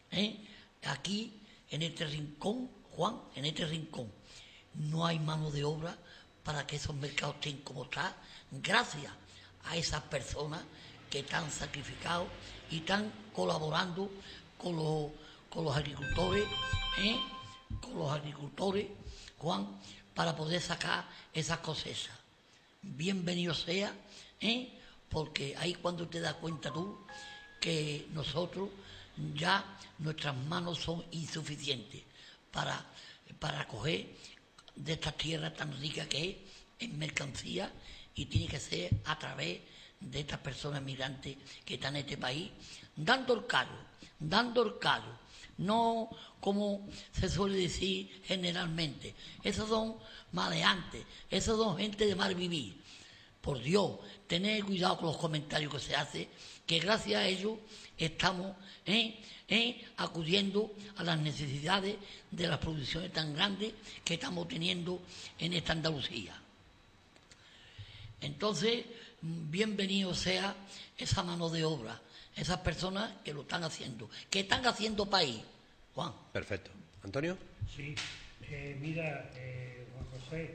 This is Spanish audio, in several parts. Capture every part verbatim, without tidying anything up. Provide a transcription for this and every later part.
¿eh? Aquí, en este rincón, Juan, en este rincón, no hay mano de obra para que esos mercados estén como están, gracias a esas personas que están sacrificados y están colaborando con los, con los agricultores, ¿eh? con los agricultores, Juan, para poder sacar esas cosechas. Bienvenido sea, ¿eh? Porque ahí cuando te das cuenta tú que nosotros ya nuestras manos son insuficientes para, para coger de esta tierra tan rica que es en mercancía, y tiene que ser a través de estas personas migrantes que están en este país, dando el callo, dando el callo, no como se suele decir generalmente. Esos son maleantes, esos son gente de mal vivir. Por Dios, tened cuidado con los comentarios que se hacen, que gracias a ellos estamos eh, eh, acudiendo a las necesidades de las producciones tan grandes que estamos teniendo en esta Andalucía. Entonces, bienvenido sea esa mano de obra, esas personas que lo están haciendo, que están haciendo país. Juan. Perfecto. ¿Antonio? Sí, eh, mira, eh, Juan José,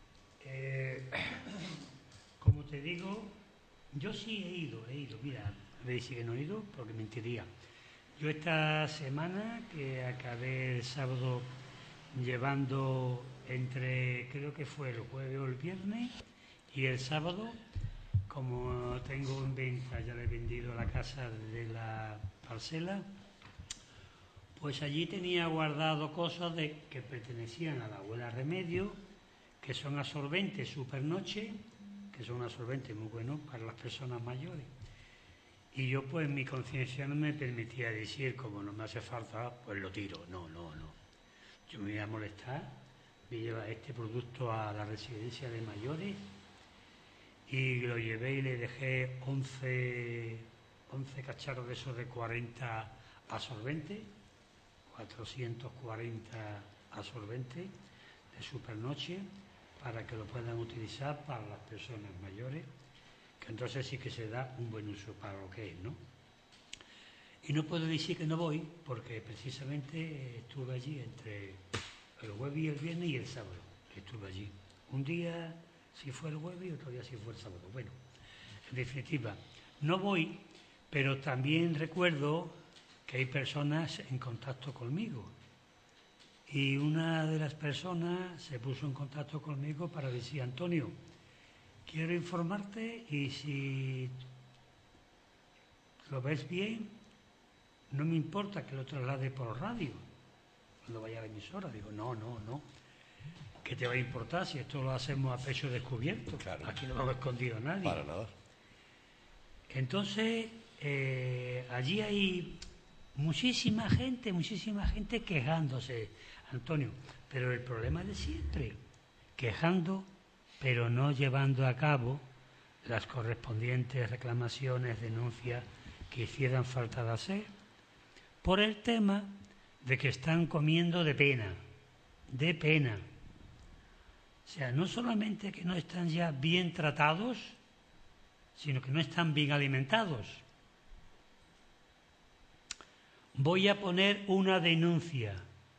eh, como te digo, yo sí he ido, he ido, mira, me dice que no he ido porque mentiría. Yo esta semana, que acabé el sábado llevando entre, creo que fue el jueves o el viernes, y el sábado, como tengo en venta, ya le he vendido la casa de la parcela, pues allí tenía guardado cosas de, que pertenecían a la abuela Remedio, que son absorbentes Supernoche, que son absorbentes muy buenos para las personas mayores. Y yo, pues, mi conciencia no me permitía decir, como no me hace falta, pues lo tiro. No, no, no. Yo me voy a molestar, me lleva este producto a la residencia de mayores y lo llevé y le dejé once, once cacharros de esos de cuarenta absorbentes, cuatrocientos cuarenta absorbentes de Supernoche, para que lo puedan utilizar para las personas mayores, que entonces sí que se da un buen uso para lo que es, ¿no? Y no puedo decir que no voy, porque precisamente estuve allí entre el jueves y el viernes y el sábado. Estuve allí. Un día si fue el jueves y otro día si fue el sábado. Bueno, en definitiva, no voy, pero también recuerdo que hay personas en contacto conmigo. Y una de las personas se puso en contacto conmigo para decir, Antonio, quiero informarte y si lo ves bien, no me importa que lo traslade por radio, cuando vaya a la emisora. Digo, no, no, no. ¿Qué te va a importar si esto lo hacemos a pecho descubierto? Claro. Aquí no hemos escondido a nadie. Para nada. Entonces, eh, allí hay muchísima gente, muchísima gente quejándose, Antonio, pero el problema es de siempre, quejando, pero no llevando a cabo las correspondientes reclamaciones, denuncias que hicieran falta de hacer, por el tema de que están comiendo de pena, de pena. O sea, no solamente que no están ya bien tratados, sino que no están bien alimentados. Voy a poner una denuncia,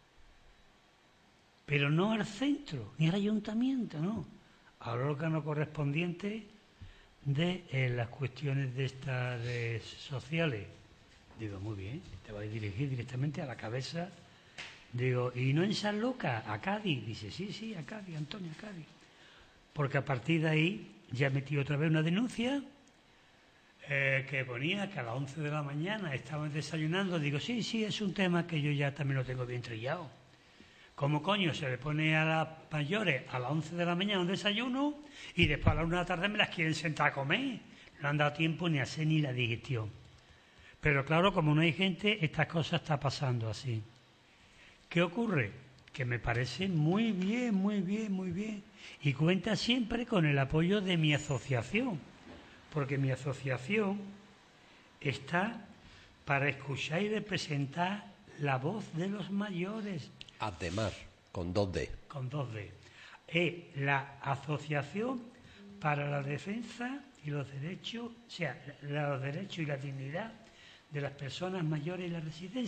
pero no al centro, ni al ayuntamiento, no, al órgano correspondiente de eh, las cuestiones de estas de sociales. Digo, muy bien, te voy a dirigir directamente a la cabeza. Digo, ¿y no en San Lucas? ¿A Cádiz? Dice, sí, sí, a Cádiz, Antonio, a Cádiz. Porque a partir de ahí ya metí otra vez una denuncia eh, que ponía que a las once de la mañana estaban desayunando. Digo, sí, sí, es un tema que yo ya también lo tengo bien trillado. ¿Cómo coño se le pone a las mayores a las once de la mañana un desayuno y después a la una de la tarde me las quieren sentar a comer? No han dado tiempo ni a hacer ni la digestión. Pero claro, como no hay gente, estas cosas están pasando así. ¿Qué ocurre? Que me parece muy bien, muy bien, muy bien. Y cuenta siempre con el apoyo de mi asociación, porque mi asociación está para escuchar y representar la voz de los mayores. Ademar, con dos D. Con dos D. Es la Asociación para la Defensa y los Derechos, o sea, los derechos y la dignidad de las personas mayores en la residencia.